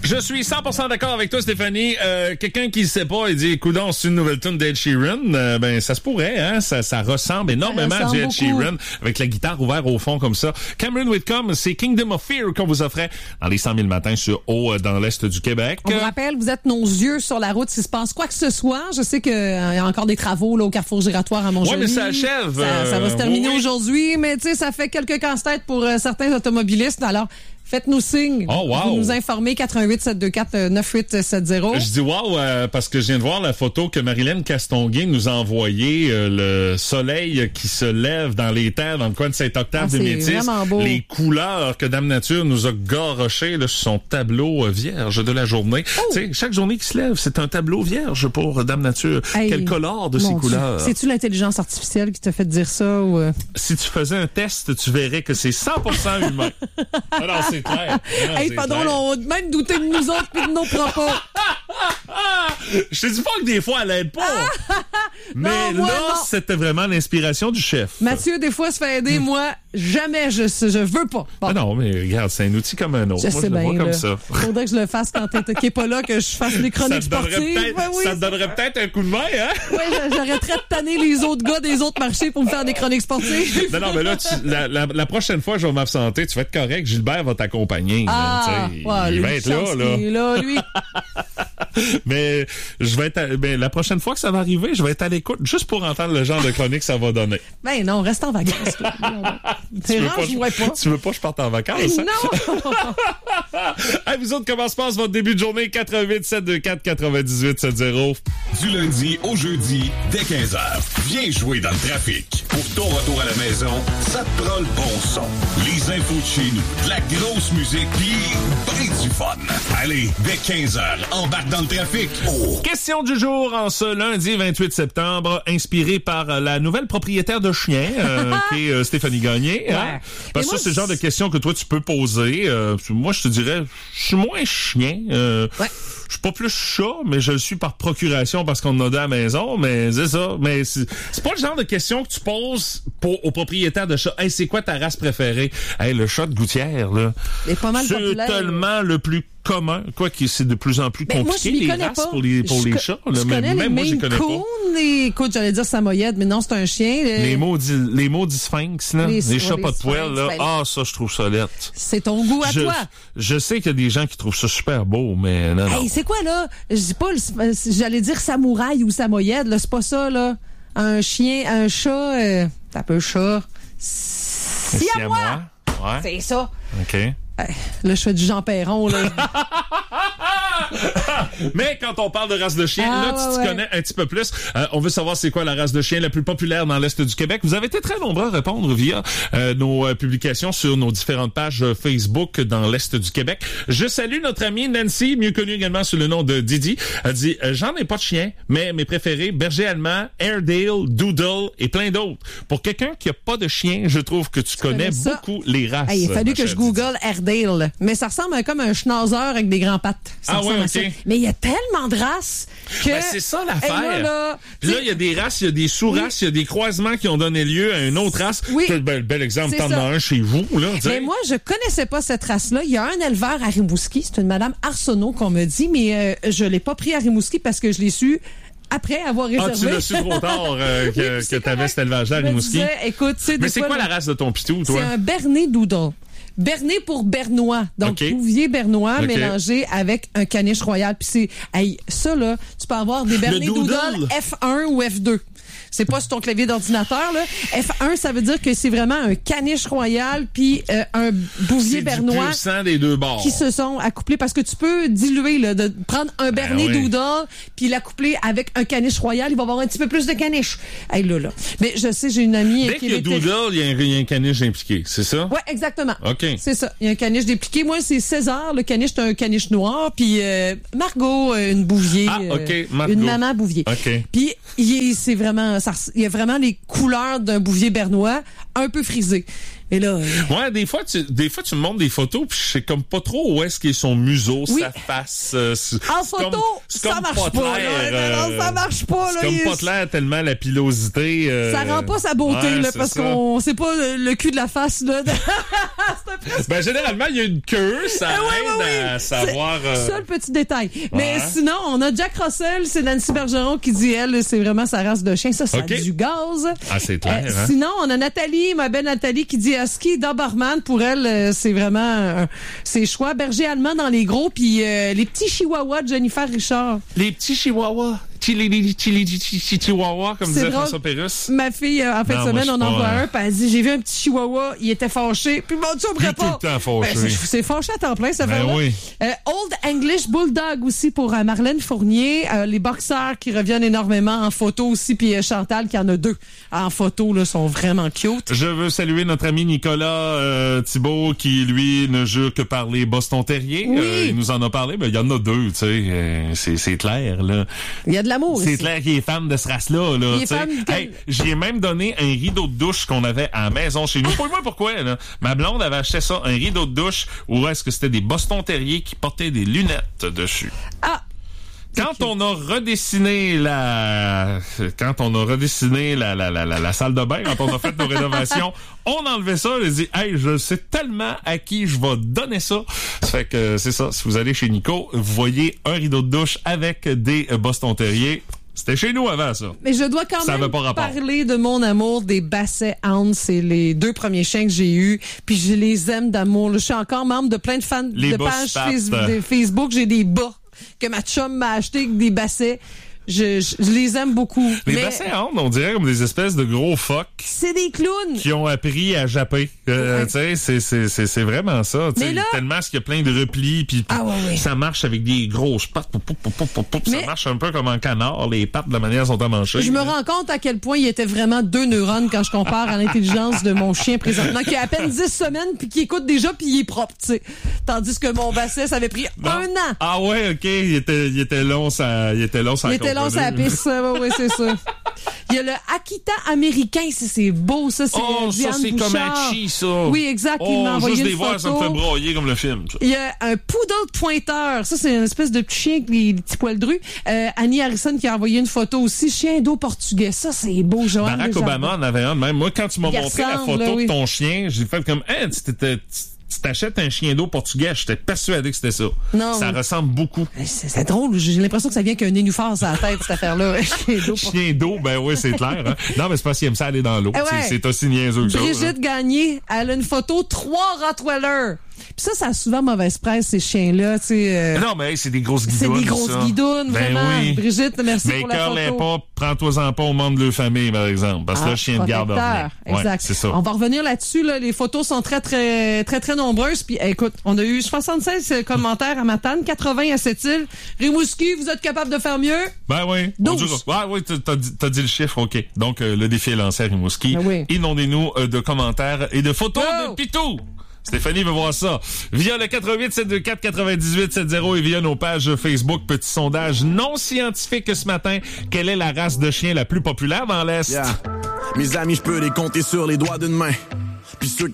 Je suis 100% d'accord avec toi, Stéphanie. Quelqu'un qui ne sait pas, il dit, coudonc, c'est une nouvelle tune d'Ed Sheeran. Ben, ça se pourrait, hein. Ça ressemble énormément à Ed Sheeran, avec la guitare ouverte au fond comme ça. Cameron Whitcomb, c'est Kingdom of Fear qu'on vous offrait dans les 100 000 matins sur Haut dans l'Est du Québec. On vous rappelle, vous êtes nos yeux sur la route s'il se passe quoi que ce soit. Je sais qu'il y a encore des travaux là, au carrefour giratoire à Montjoly. Ouais, mais ça achève. Ça va se terminer aujourd'hui, mais tu sais, ça fait quelques casse-têtes pour certains automobilistes. Alors, faites-nous signe. Oh, wow. Vous nous informez 88-724-9870. Je dis wow parce que je viens de voir la photo que Marilyn Castonguay nous a envoyée, le soleil qui se lève dans les terres dans le coin de Saint-Octave de Métis. Les couleurs que Dame Nature nous a garochées là, sur son tableau vierge de la journée. Oh. Tu sais, chaque journée qui se lève, c'est un tableau vierge pour Dame Nature. Hey, quelle colore de ces couleurs. C'est-tu l'intelligence artificielle qui t'a fait dire ça ou Si tu faisais un test, tu verrais que c'est 100% humain. Alors, c'est clair. Non, hey, pardon, on va même douter de nous autres et de nos propos. Je te dis pas que des fois, elle aide pas. Mais non, c'était vraiment l'inspiration du chef. Mathieu, des fois, se fait aider. Moi, jamais, je veux pas. Bon. Ah non, mais regarde, c'est un outil comme un autre. Je sais le vois bien, comme ça. Faudrait que je le fasse quand t'es pas là, que je fasse les chroniques sportives. Ça te donnerait peut-être un coup de main, hein? Oui, j'arrêterais de tanner les autres gars des autres marchés pour me faire des chroniques sportives. Non, mais là, la prochaine fois, je vais m'absenter. Tu vas être correct. Gilbert va t'accompagner. Il va être là. Il est là, lui. Mais je vais être la prochaine fois que ça va arriver, je vais être à l'écoute juste pour entendre le genre de chronique que ça va donner. Ben non, reste en vacances. Tu veux pas que je parte en vacances? Non! Hey, vous autres, comment se passe votre début de journée? 88-724-9870. Du lundi au jeudi, dès 15h. Viens jouer dans le trafic. Pour ton retour à la maison, ça te prend le bon son. Les infos de chez nous, de la grosse musique, pis ben du fun. Allez, dès 15h, embarque dans le trafic. Oh. Question du jour en ce lundi 28 septembre, inspirée par la nouvelle propriétaire de chien, qui est Stéphanie Gagné. Ouais. Hein? Parce que c'est le genre de question que toi, tu peux poser. Moi, je te dirais, je suis moins chien. Ouais. Je suis pas plus chat, mais je le suis par procuration parce qu'on en a deux à la maison, mais c'est ça. Mais c'est pas le genre de question que tu poses aux propriétaires de chats. Hey, c'est quoi ta race préférée? Hey, le chat de gouttière, là. C'est pas mal populaire. C'est tellement le plus commun, quoi, qui c'est de plus en plus compliqué, les races pour les chats. Là, je connais même moi, je les connais pas. Écoute, j'allais dire samoyède, mais non, c'est un chien. Les maudits sphinx, là. Les chats pas de poils, là. Ah, ça, je trouve ça lettre. C'est ton goût à toi. Je sais qu'il y a des gens qui trouvent ça super beau, mais non. Hey, c'est quoi, là? Je dis pas, j'allais dire samouraï ou samoyède, là. C'est pas ça, là. Un chien, un chat, t'as peu chat. Si à moi! Ouais. C'est ça. OK. Le chat du Jean Perron, là. Mais quand on parle de race de chien, là, tu te connais un petit peu plus. On veut savoir c'est quoi la race de chien la plus populaire dans l'Est du Québec. Vous avez été très nombreux à répondre via nos publications sur nos différentes pages Facebook dans l'Est du Québec. Je salue notre amie Nancy, mieux connue également sous le nom de Didi. Elle dit, j'en ai pas de chien, mais mes préférés, berger allemand, Airedale, Doodle et plein d'autres. Pour quelqu'un qui a pas de chien, je trouve que tu connais beaucoup les races. Hey, il a fallu que je google Airedale. Mais ça ressemble comme un schnauzer avec des grands pattes. OK. Mais il y a tellement de races que... Ben, c'est ça l'affaire. Là, il y a des races, il y a des sous-races, il y a des croisements qui ont donné lieu à une autre race. Oui. Bel exemple, t'en as un chez vous. Là, mais moi, je connaissais pas cette race-là. Il y a un éleveur à Rimouski, c'est une madame Arsenault qu'on me dit, mais je l'ai pas pris à Rimouski parce que je l'ai su après avoir réservé. Ah, tu l'as su trop tard que t'avais cet élevage-là à Rimouski. Écoute, mais c'est quoi la race de ton pitou, toi? C'est un Berné Doodle. Berné pour bernois. Donc, bouvier bernois mélangé avec un caniche royal. Puis c'est, ça, là, tu peux avoir des Berné Doodle F1 ou F2. C'est pas sur ton clavier d'ordinateur, là. F1, ça veut dire que c'est vraiment un caniche royal puis un bouvier bernois. C'est du pur sang des deux bords. Qui se sont accouplés parce que tu peux diluer, là, de prendre un Berné Doodle puis l'accoupler avec un caniche royal, il va avoir un petit peu plus de caniche. Hey, là. Mais je sais, j'ai une amie qui est Doodle, il y a un caniche impliqué, c'est ça? Ouais, exactement. OK. C'est ça. Il y a un caniche dépliqué. Moi, c'est César, le caniche, c'est un caniche noir puis Margot, une bouvier. Ah, OK, Margot. Une maman bouvier. OK. Puis il y a vraiment les couleurs d'un bouvier bernois, un peu frisé. Et là... Ouais, des fois, tu me montres des photos, puis je sais comme pas trop où est-ce qu'est son museau, sa face. En photo, ça marche pas. Non, ça marche pas. C'est comme pas clair tellement la pilosité. Ça rend pas sa beauté, là, parce qu'on sait pas le cul de la face, là. Ben, généralement, il y a une queue, ça aide à savoir... C'est ça, le petit détail. Mais sinon, on a Jack Russell, c'est Nancy Bergeron qui dit, elle, c'est vraiment sa race de chien. Ça a du gaz. Ah, c'est clair, hein? Sinon, on a Nathalie, ma belle Nathalie, qui dit Husky Doberman. Pour elle, c'est vraiment ses choix. Berger allemand dans les gros, puis les petits chihuahuas de Jennifer Richard. Les petits chihuahuas. Chihuahua, comme disait François Pérusse. Ma fille, en fin de semaine, on en voit un, puis elle dit, j'ai vu un petit chihuahua, il était fâché, puis mon Dieu, on me répond. Tout le temps fâché. C'est fâché à temps plein, ça fait oui. Old English Bulldog aussi pour Marlène Fournier. Les boxeurs qui reviennent énormément en photo aussi, puis Chantal qui en a 2 en photo, là, sont vraiment cute. Je veux saluer notre ami Nicolas Thibault qui, lui, ne jure que par les Boston Terriers. Oui. Il nous en a parlé, mais il y en a 2, tu sais. C'est clair, là. Il y a de l'amour C'est ici. clair qu'il est fan de ce race-là, là. J'ai même donné un rideau de douche qu'on avait à la maison chez nous. Pas moi pourquoi, là. Ma blonde avait acheté ça, un rideau de douche, où est-ce que c'était des Boston Terriers qui portaient des lunettes dessus. Ah! Quand on a redessiné la salle de bain, quand on a fait nos rénovations, on a enlevé ça, on a dit, hey, je sais tellement à qui je vais donner ça. Ça fait que c'est ça. Si vous allez chez Nico, vous voyez un rideau de douche avec des Boston Terriers. C'était chez nous avant, ça. Mais je dois quand même parler de mon amour des Basset Hounds. C'est les 2 premiers chiens que j'ai eus. Puis je les aime d'amour. Je suis encore membre de plein de fans de pages Facebook. J'ai des bas que ma chum m'a acheté avec des bassets. Je les aime beaucoup. Les Basset Hounds, on dirait comme des espèces de gros phoques. C'est des clowns. Qui ont appris à japper. Tu sais, c'est vraiment ça. Tellement qu'il y a plein de replis, puis ça marche avec des grosses pattes. Ça marche un peu comme un canard, les pattes de la manière dont on mange. Je me rends compte à quel point il était vraiment 2 neurones quand je compare à l'intelligence de mon chien présentement, qui a à peine 10 semaines, puis qui écoute déjà, puis il est propre, tu sais. Tandis que mon basset, ça avait pris 1 an. Ah ouais, ok. Il était long, ça long, ça pisse, oui, c'est ça. Il y a le Akita américain, c'est beau, ça, c'est Diane ça, c'est Bouchard. comme Hachi, ça. Oui, exact, il m'a envoyé juste une des voir, ça me fait broyer comme le film. Ça. Il y a un poodle pointeur, ça, c'est une espèce de petit chien avec des petits poils drus. Annie Harrison qui a envoyé une photo aussi, chien d'eau portugais, ça, c'est beau, Joanne. Barack Obama en avait un même. Moi, quand tu m'as montré la photo de ton chien, j'ai fait comme, tu t'achètes un chien d'eau portugais, j'étais persuadé que c'était ça. Non. Ça ressemble beaucoup. C'est drôle, j'ai l'impression que ça vient qu'un nénuphar sur la tête, cette affaire-là. Chien d'eau, ben oui, c'est clair. Hein? Non, mais c'est parce qu'il aime ça aller dans l'eau. C'est aussi niaiseux que ça. Brigitte Gagné, elle a une photo 3 Rottweilers. Puis ça a souvent mauvaise presse, ces chiens-là, tu sais. Non, mais c'est des grosses guidounes. C'est des grosses guidounes, vraiment. Oui. Brigitte, merci pour la photo. Mais pas, prends-toi-en pas au membre de leur famille, par exemple. Parce que là, chien de garde rien. Exact. Ouais, c'est ça. On va revenir là-dessus, là. Les photos sont très, très, très, très nombreuses. Puis, écoute, on a eu 76 commentaires à Matane, 80 à Sept-Îles. Rimouski, vous êtes capable de faire mieux? Ben oui. 12. Oui, t'as dit le chiffre, OK. Donc, le défi est lancé à Rimouski. Ben oui. Inondez-nous de commentaires et de photos de Pitou. Stéphanie veut voir ça. Via le 88-724-9870 et via nos pages Facebook, petit sondage non scientifique ce matin. Quelle est la race de chien la plus populaire dans l'Est? Yeah. Mes amis, je peux les compter sur les doigts d'une main. Puis ceux